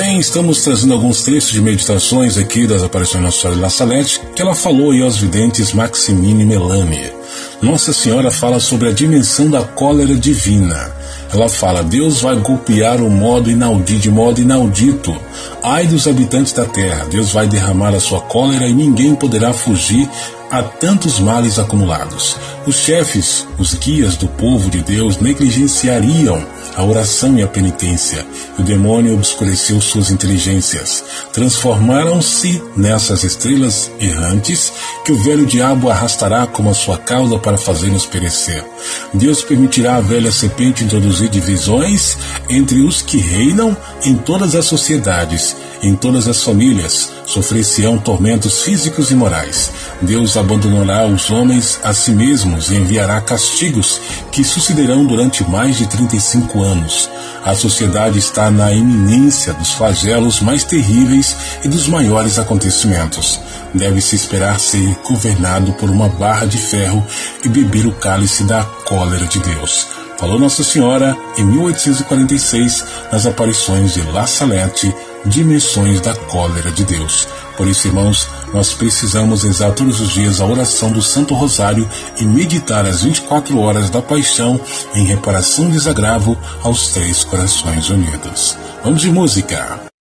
bem, estamos trazendo alguns trechos de meditações aqui das aparições Nossa Senhora de La Salette, que ela falou aí aos videntes Maximine e Melanie. Nossa Senhora fala sobre a dimensão da cólera divina. Ela fala: Deus vai golpear de modo inaudito. Ai dos habitantes da terra, Deus vai derramar a sua cólera e ninguém poderá fugir a tantos males acumulados. Os chefes, os guias do povo de Deus negligenciariam a oração e a penitência. O demônio obscureceu suas inteligências. Transformaram-se nessas estrelas errantes que o velho diabo arrastará como a sua cauda para fazer-nos perecer. Deus permitirá a velha serpente introduzir divisões entre os que reinam em todas as sociedades, em todas as famílias. Sofrer-se-ão tormentos físicos e morais. Deus abandonará os homens a si mesmos e enviará castigos que sucederão durante mais de 35 anos. A sociedade está na iminência dos flagelos mais terríveis e dos maiores acontecimentos. Deve-se esperar ser governado por uma barra de ferro e beber o cálice da cólera de Deus. Falou Nossa Senhora em 1846 nas aparições de La Salette, Dimensões da Cólera de Deus. Por isso, irmãos, nós precisamos rezar todos os dias a oração do Santo Rosário e meditar as 24 horas da Paixão em reparação e desagravo aos três corações unidos. Vamos de música!